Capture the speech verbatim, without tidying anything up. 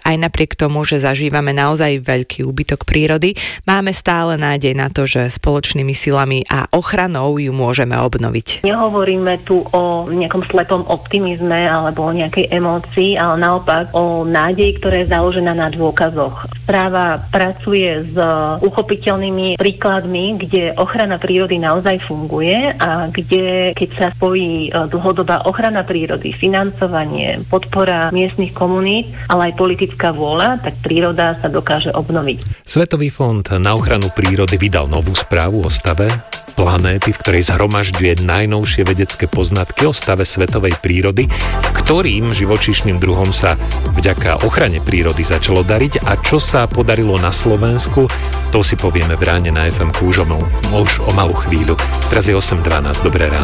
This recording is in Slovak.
aj napriek tomu, že zažívame naozaj veľký úbytok prírody, máme stále nádej na to, že spoločnými silami a ochranou ju môžeme obnoviť. Nehovoríme tu o nejakom slepom optimizme alebo o nejakej emócii, ale naopak o nádeji, ktorá je založená na dôkazoch. Správa pracuje s uchopiteľnými príkladmi, kde ochrana prírody naozaj funguje a kde, keď sa spojí dlhodobá ochrana prírody, financovanie, podpora miestnych komunít, ale aj politická vôľa, tak príroda sa dokáže obnoviť. Svetový fond na ochranu prírody vydal novú správu o stave planéty, v ktorej zhromažďuje najnovšie vedecké poznatky o stave svetovej prírody, ktorým živočíšnym druhom sa vďaka ochrane prírody začalo dariť a čo sa podarilo na Slovensku, to si povieme v ráne na ef emku už o, už o malú chvíľu. Teraz je osem dvanásť, dobré ráno.